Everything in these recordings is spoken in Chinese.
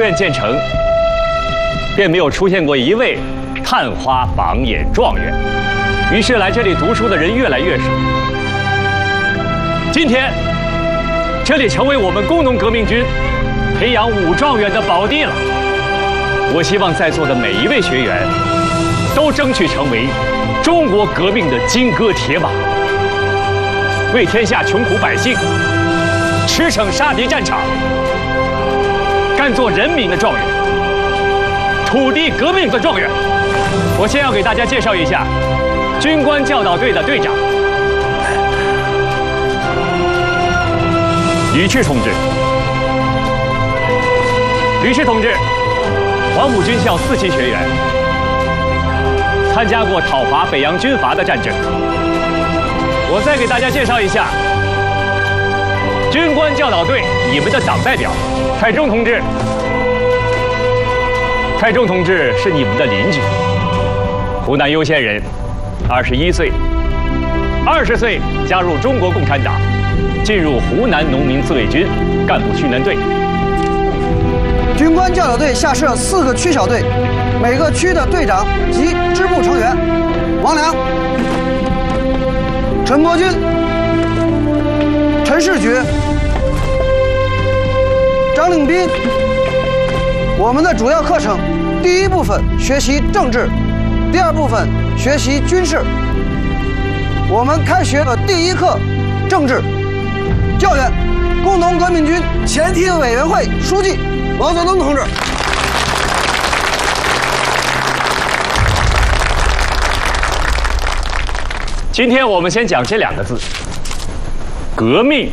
院建成，便没有出现过一位探花榜眼状元，于是来这里读书的人越来越少。今天，这里成为我们工农革命军培养武状元的宝地了。我希望在座的每一位学员都争取成为中国革命的金戈铁马，为天下穷苦百姓驰骋杀敌战场，干做人民的状元，土地革命的状元。我先要给大家介绍一下军官教导队的队长吕雉同志。吕雉同志，黄埔军校4期学员，参加过讨伐北洋军阀的战争。我再给大家介绍一下军官教导队你们的党代表蔡忠同志。蔡忠同志是你们的邻居，湖南攸县人，21岁，20岁加入中国共产党，进入湖南农民自卫军干部训练队。 军官教导队下设4个区小队，每个区的队长及支部成员：王良、陈伯钧、陈士举、张令斌。我们的主要课程，第一部分学习政治，第2部分学习军事。我们开学的第1课，政治。教员，工农革命军前提委员会书记王泽东同志。 今天我们先讲这2个字：革命。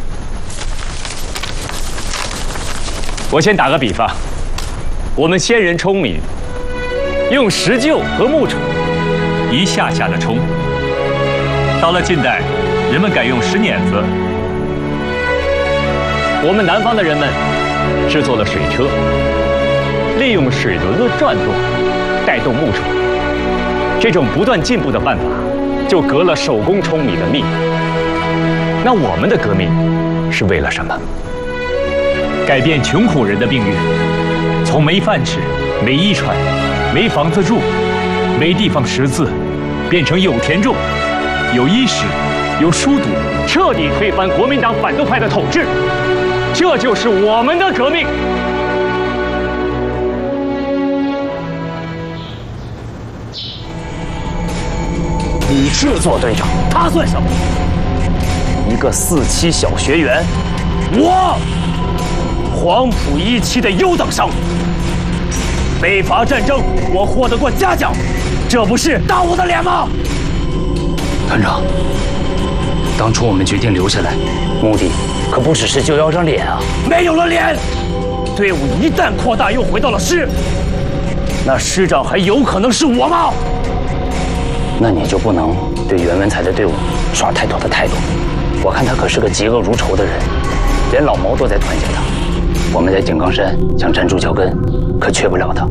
我先打个比方，我们先人舂米，用石臼和木杵一下下的冲。到了近代，人们改用石碾子。我们南方的人们制作了水车，利用水轮的转动带动木杵。这种不断进步的办法，就革了手工舂米的命。那我们的革命是为了什么？改变穷苦人的命运，从没饭吃、没衣穿、没房子住、没地方识字，变成有田种、有衣食、有书读，彻底推翻国民党反动派的统治。这就是我们的革命。 你是做队长，他算什么？一个4期小学员，我黄埔1期的优等生。北伐战争我获得过嘉奖，这不是打我的脸吗？ 团长，当初我们决定留下来，目的可不只是就要张脸啊！ 没有了脸，队伍一旦扩大又回到了师，那师长还有可能是我吗？ 那你就不能对袁文才的队伍耍太多的态度。我看他可是个嫉恶如仇的人，连老毛都在团结他。我们在井冈山想站住脚跟，可缺不了他。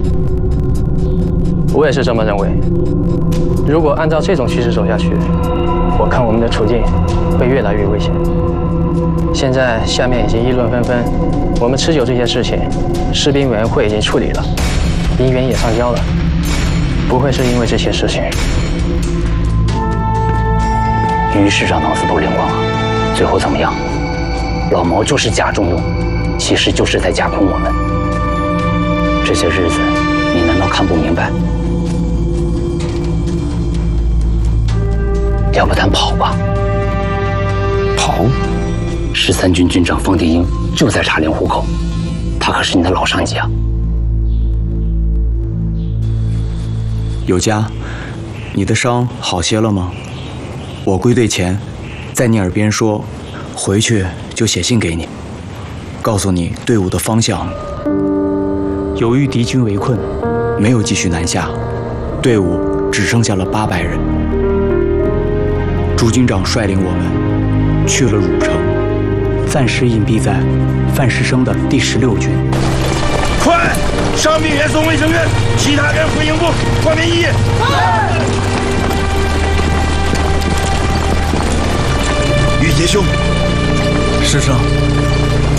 我也是这么认为。如果按照这种趋势走下去，我看我们的处境会越来越危险。现在下面已经议论纷纷，我们持久这些事情，士兵委员会已经处理了，兵员也上交了，不会是因为这些事情。 于市长脑子都灵光啊！最后怎么样？老毛就是假重用，其实就是在架空我们。这些日子，你难道看不明白？要不咱跑吧？ 跑 ？13军军长方地英就在茶陵户口，他可是你的老上级啊。 有家，你的伤好些了吗？我归队前，在你耳边说，回去就写信给你，告诉你队伍的方向。由于敌军围困，没有继续南下，队伍只剩下了800人。朱军长率领我们去了汝城，暂时隐蔽在范士生的第16军。 快，伤病员送卫生院，其他人回营部换棉衣。玉杰兄， 师生，